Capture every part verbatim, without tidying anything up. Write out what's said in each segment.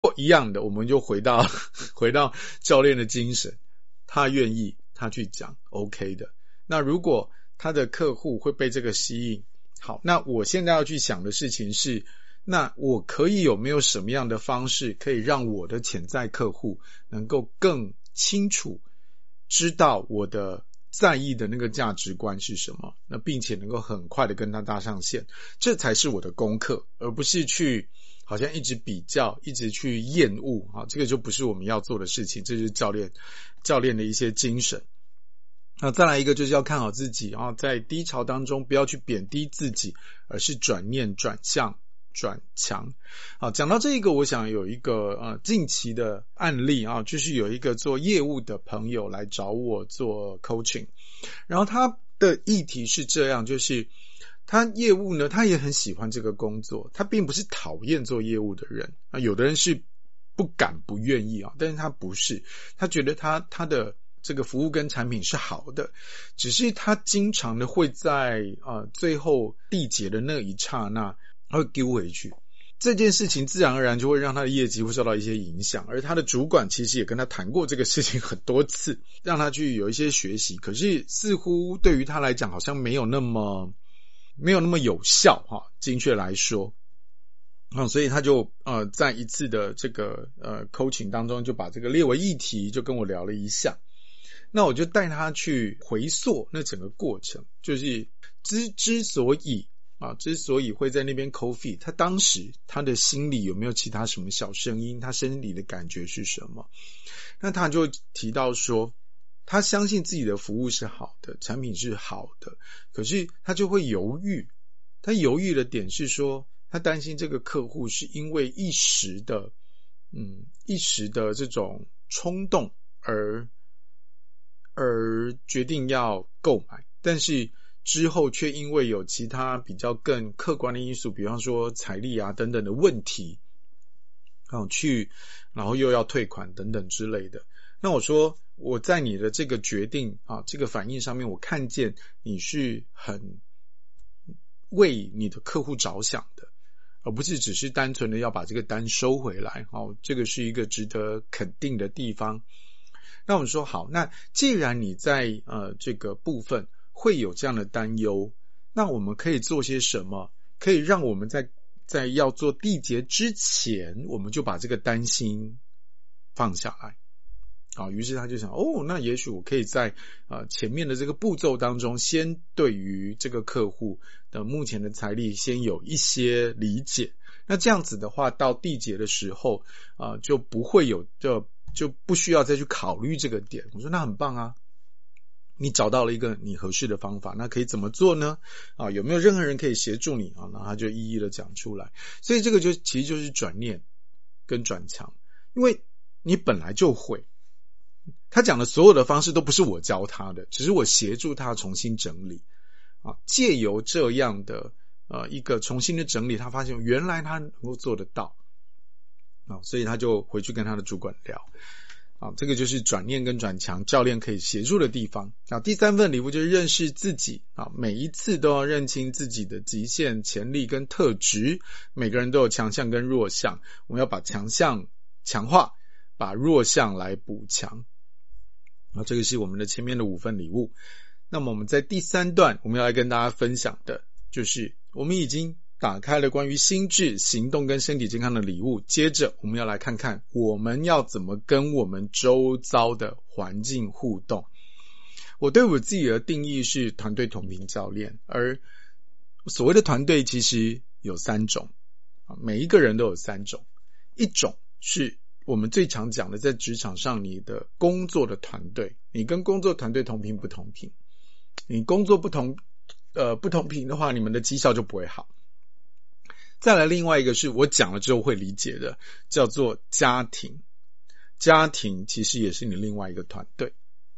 一样的，我们就回到回到教练的精神，他愿意他去讲 OK 的。那如果他的客户会被这个吸引，好，那我现在要去想的事情是，那我可以有没有什么样的方式可以让我的潜在客户能够更清楚知道我的在意的那个价值观是什么，那并且能够很快的跟他搭上线，这才是我的功课，而不是去好像一直比较，一直去厌恶啊，这个就不是我们要做的事情，这就是教练教练的一些精神。那再来一个就是要看好自己啊，在低潮当中不要去贬低自己，而是转念转向转强。好，讲到这个，我想有一个呃近期的案例啊，就是有一个做业务的朋友来找我做 coaching， 然后他的议题是这样，就是他业务呢，他也很喜欢这个工作，他并不是讨厌做业务的人啊，有的人是不敢不愿意啊，但是他不是，他觉得他他的这个服务跟产品是好的，只是他经常的会在呃最后缔结的那一刹那会丢回去，这件事情自然而然就会让他的业绩会受到一些影响，而他的主管其实也跟他谈过这个事情很多次，让他去有一些学习，可是似乎对于他来讲好像没有那么没有那么有效哈，精确来说。嗯，所以他就呃在一次的这个呃 coaching 当中就把这个列为议题，就跟我聊了一下。那我就带他去回溯那整个过程，就是之之所以啊，之所以会在那边 cold feet， 他当时他的心里有没有其他什么小声音，他身体的感觉是什么。那他就提到说，他相信自己的服务是好的，产品是好的，可是他就会犹豫，他犹豫的点是说，他担心这个客户是因为一时的嗯一时的这种冲动而而决定要购买，但是之后却因为有其他比较更客观的因素，比方说财力啊等等的问题，啊去然后又要退款等等之类的。那我说我在你的这个决定啊这个反应上面，我看见你是很为你的客户着想的，而不是只是单纯的要把这个单收回来，哦，这个是一个值得肯定的地方。那我们说好，那既然你在呃这个部分会有这样的担忧，那我们可以做些什么，可以让我们在在要做缔结之前，我们就把这个担心放下来。好，于是他就想，哦，那也许我可以在呃前面的这个步骤当中，先对于这个客户的目前的财力先有一些理解。那这样子的话，到缔结的时候啊、呃，就不会有就就不需要再去考虑这个点。我说那很棒啊，你找到了一个你合适的方法，那可以怎么做呢？啊，有没有任何人可以协助你啊？然后他就一一的讲出来。所以这个就其实就是转念跟转强，因为你本来就会。他讲的所有的方式都不是我教他的，只是我协助他重新整理啊，借由这样的呃一个重新的整理，他发现原来他能够做得到啊，所以他就回去跟他的主管聊啊，这个就是转念跟转强教练可以协助的地方啊。第三份礼物就是认识自己啊，每一次都要认清自己的极限、潜力跟特质，每个人都有强项跟弱项，我们要把强项强化，把弱项来补强。啊，这个是我们的前面的五份礼物。那么我们在第三段，我们要来跟大家分享的就是我们已经打开了关于心智、行动跟身体健康的礼物，接着我们要来看看我们要怎么跟我们周遭的环境互动。我对我自己的定义是团队同频教练，而所谓的团队其实有三种，每一个人都有三种。一种是我们最常讲的，在职场上你的工作的团队，你跟工作团队同频不同频，你工作不同呃不同频的话，你们的绩效就不会好。再来另外一个是我讲了之后会理解的，叫做家庭。家庭其实也是你另外一个团队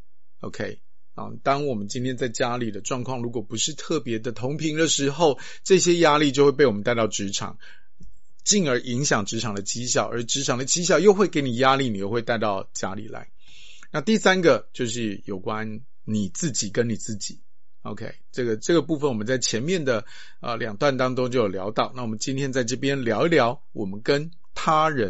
OK 啊，当我们今天在家里的状况如果不是特别的同频的时候，这些压力就会被我们带到职场，进而影响职场的绩效，而职场的绩效又会给你压力，你又会带到家里来。那第三个就是有关你自己跟你自己 OK， 这个这个部分我们在前面的呃两段当中就有聊到，那我们今天在这边聊一聊我们跟他人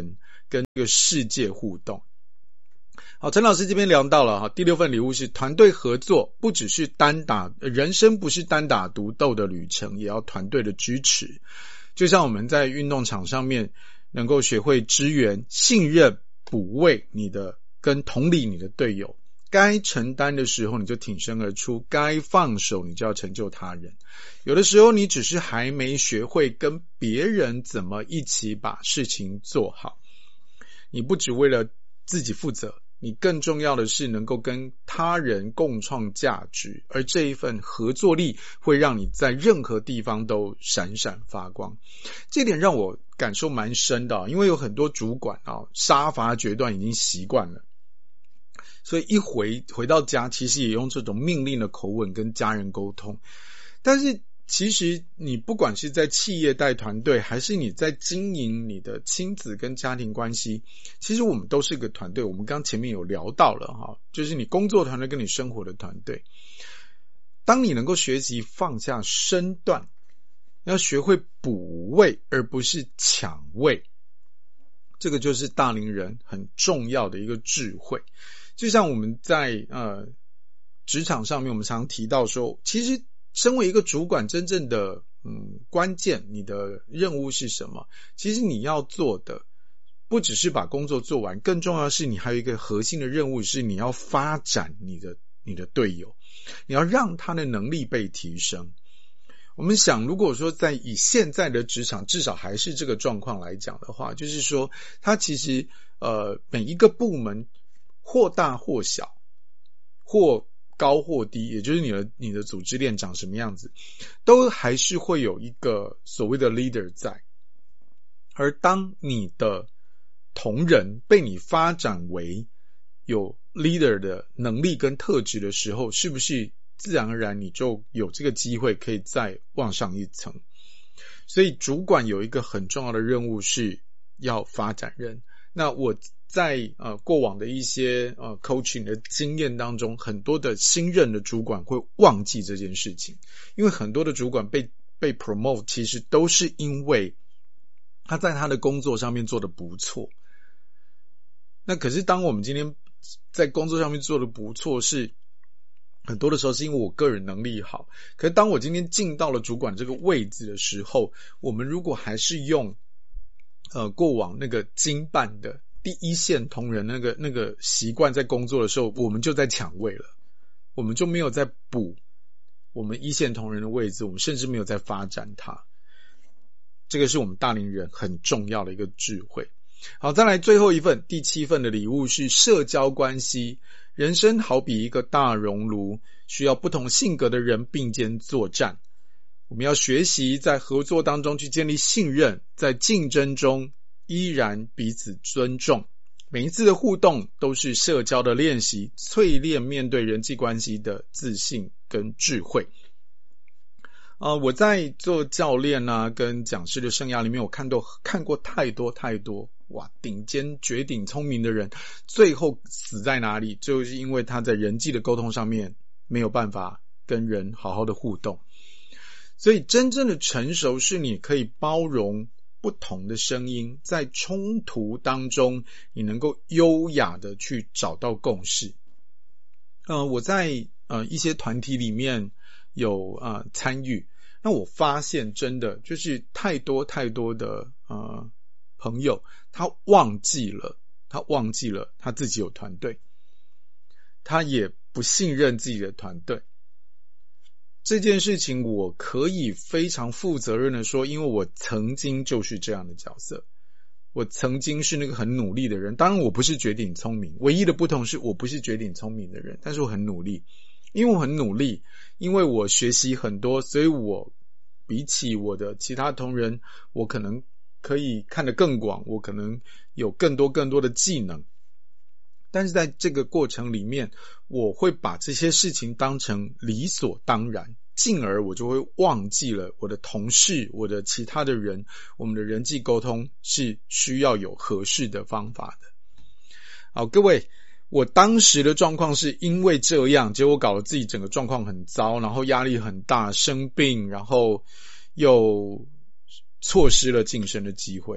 跟这个世界互动。好，陈老师这边聊到了哈，第六份礼物是团队合作，不只是单打，人生不是单打独斗的旅程，也要团队的支持。就像我们在运动场上面能够学会支援、信任、补位你的跟同理你的队友，该承担的时候你就挺身而出，该放手你就要成就他人。有的时候你只是还没学会跟别人怎么一起把事情做好，你不只为了自己负责，你更重要的是能够跟他人共创价值，而这一份合作力会让你在任何地方都闪闪发光。这点让我感受蛮深的，因为有很多主管啊，杀伐决断已经习惯了，所以一回回到家其实也用这种命令的口吻跟家人沟通。但是其实你不管是在企业带团队，还是你在经营你的亲子跟家庭关系，其实我们都是个团队。我们刚前面有聊到了哈，就是你工作团队跟你生活的团队。当你能够学习放下身段，要学会补位而不是抢位，这个就是大龄人很重要的一个智慧。就像我们在呃职场上面，我们常提到说，其实身为一个主管，真正的嗯关键，你的任务是什么？其实你要做的不只是把工作做完，更重要的是你还有一个核心的任务，是你要发展你的你的队友，你要让他的能力被提升。我们想，如果说在以现在的职场至少还是这个状况来讲的话，就是说他其实呃每一个部门或大或小，或高或低，也就是你的你的组织链长什么样子，都还是会有一个所谓的 leader 在。而当你的同仁被你发展为有 leader 的能力跟特质的时候，是不是自然而然你就有这个机会可以再往上一层？所以主管有一个很重要的任务是要发展人。那我在呃过往的一些呃 coaching 的经验当中，很多的新任的主管会忘记这件事情，因为很多的主管被被 promote 其实都是因为他在他的工作上面做得不错。那可是当我们今天在工作上面做得不错，是很多的时候是因为我个人能力好，可是当我今天进到了主管这个位置的时候，我们如果还是用呃过往那个经办的第一线同仁那个那个习惯在工作的时候，我们就在抢位了，我们就没有在补我们一线同仁的位置，我们甚至没有在发展它。这个是我们大龄人很重要的一个智慧。好，再来最后一份，第七份的礼物是社交关系。人生好比一个大熔炉，需要不同性格的人并肩作战。我们要学习在合作当中去建立信任，在竞争中依然彼此尊重。每一次的互动都是社交的练习，淬炼面对人际关系的自信跟智慧。呃，我在做教练啊跟讲师的生涯里面，我看到看过太多太多哇顶尖绝顶聪明的人，最后死在哪里？就是因为他在人际的沟通上面没有办法跟人好好的互动。所以真正的成熟是你可以包容不同的声音，在冲突当中你能够优雅的去找到共识。呃，我在呃一些团体里面有呃参与，那我发现真的就是太多太多的呃朋友，他忘记了他忘记了他自己有团队，他也不信任自己的团队。这件事情我可以非常负责任的说，因为我曾经就是这样的角色，我曾经是那个很努力的人。当然我不是绝顶聪明，唯一的不同是我不是绝顶聪明的人，但是我很努力。因为我很努力，因为我学习很多，所以我比起我的其他同仁，我可能可以看得更广，我可能有更多更多的技能。但是在这个过程里面，我会把这些事情当成理所当然，进而我就会忘记了我的同事，我的其他的人，我们的人际沟通是需要有合适的方法的。好，各位，我当时的状况是因为这样，结果搞得自己整个状况很糟，然后压力很大，生病，然后又错失了晋升的机会。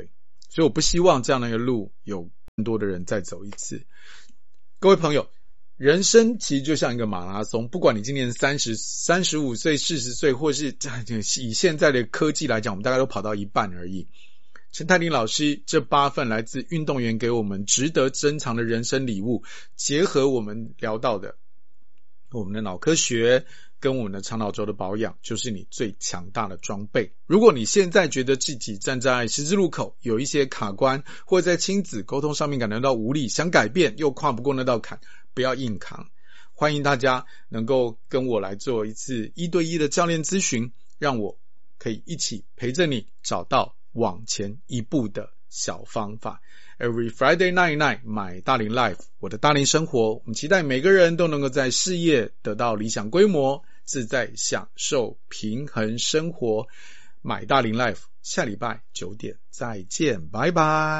所以我不希望这样的一个路有更多的人再走一次。各位朋友，人生其实就像一个马拉松，不管你今年三十、三十五岁、四十岁，或是以现在的科技来讲，我们大概都跑到一半而已。陈泰霖老师这八份来自运动员给我们值得珍藏的人生礼物，结合我们聊到的我们的脑科学跟我们的肠脑轴的保养，就是你最强大的装备。如果你现在觉得自己站在十字路口有一些卡关，或者在亲子沟通上面感觉到无力，想改变又跨不过那道坎，不要硬扛。欢迎大家能够跟我来做一次一对一的教练咨询，让我可以一起陪着你找到往前一步的小方法。 Every Friday night night 买大龄 Life， 我的大龄生活，我们期待每个人都能够在事业得到理想规模，自在享受平衡生活。买大龄 Life， 下礼拜九点再见，拜拜。